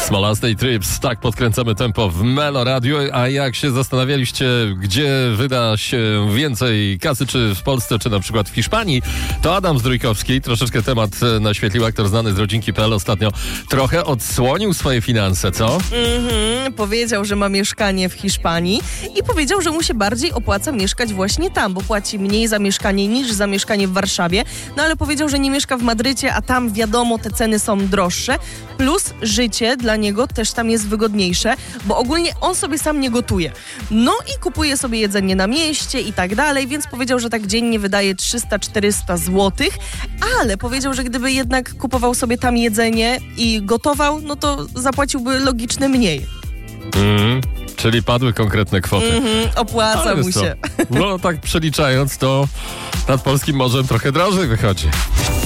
Smolasty Trips, tak podkręcamy tempo w Melo Radio, a jak się zastanawialiście, gdzie wyda się więcej kasy, czy w Polsce, czy na przykład w Hiszpanii, to Adam Zdrójkowski, troszeczkę temat naświetlił, aktor znany z rodzinki.pl, ostatnio trochę odsłonił swoje finanse, co? Powiedział, że ma mieszkanie w Hiszpanii i powiedział, że mu się bardziej opłaca mieszkać właśnie tam, bo płaci mniej za mieszkanie niż za mieszkanie w Warszawie, no ale powiedział, że nie mieszka w Madrycie, a tam wiadomo, te ceny są droższe, plus życie dla niego też tam jest wygodniejsze, bo ogólnie on sobie sam nie gotuje. No i kupuje sobie jedzenie na mieście i tak dalej, więc powiedział, że tak dziennie wydaje 300-400 złotych, ale powiedział, że gdyby jednak kupował sobie tam jedzenie i gotował, no to zapłaciłby logicznie mniej. Czyli padły konkretne kwoty. Opłaca mu się. No tak przeliczając, to nad polskim morzem trochę drożej wychodzi.